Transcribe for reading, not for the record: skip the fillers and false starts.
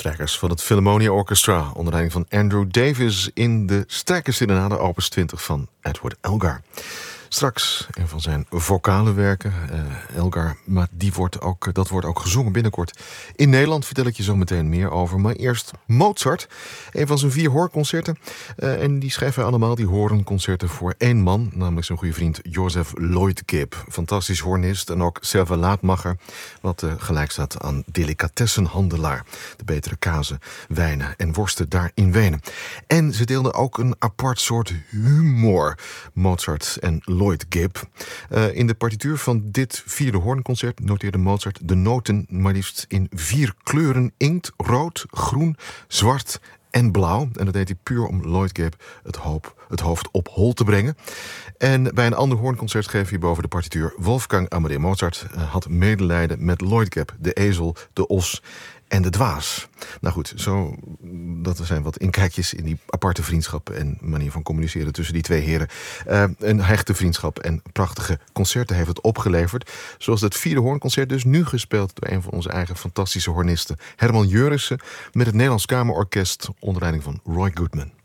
Strijkers van het Philharmonia Orchestra onder leiding van Andrew Davis in de Strijkerserenade opus 20 van Edward Elgar. Straks een van zijn vocale werken, Elgar, maar dat wordt ook gezongen binnenkort in Nederland. Vertel ik je zo meteen meer over. Maar eerst Mozart, een van zijn 4 hoorconcerten. En die schrijft hij allemaal, die hoornconcerten, voor 1 man, namelijk zijn goede vriend Joseph Lloyd-Gibb. Fantastisch hoornist en ook servelaatmacher, wat gelijk staat aan delicatessenhandelaar. De betere kazen, wijnen en worsten daar in Wenen. En ze deelden ook een apart soort humor, Mozart en Lloyd-Gibb. In de partituur van dit 4e hoornconcert noteerde Mozart de noten maar liefst in 4 kleuren: inkt, rood, groen, zwart en blauw. En dat deed hij puur om Lloyd-Gibb het hoofd op hol te brengen. En bij een ander hoornconcert schreef hij boven de partituur: Wolfgang Amadeus Mozart had medelijden met Lloyd-Gibb, de ezel, de os en de dwaas. Nou goed, dat zijn wat inkijkjes in die aparte vriendschap en manier van communiceren tussen die 2 heren. Een hechte vriendschap en prachtige concerten heeft het opgeleverd. Zoals het 4e hoornconcert, dus nu gespeeld door een van onze eigen fantastische hornisten, Herman Jurissen, met het Nederlands Kamerorkest onder leiding van Roy Goodman.